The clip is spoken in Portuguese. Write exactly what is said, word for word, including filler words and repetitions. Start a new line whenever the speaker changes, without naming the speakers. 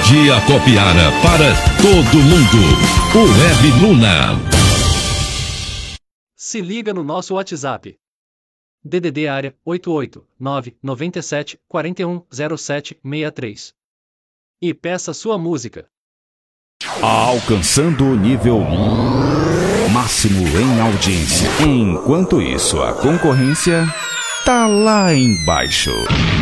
Energia Copiara para todo mundo. O Web Luna.
Se liga no nosso WhatsApp. D D D área oito oito nove nove sete quatro um zero sete seis três. E peça sua música.
Alcançando o nível máximo em audiência. Enquanto isso, a concorrência tá lá embaixo.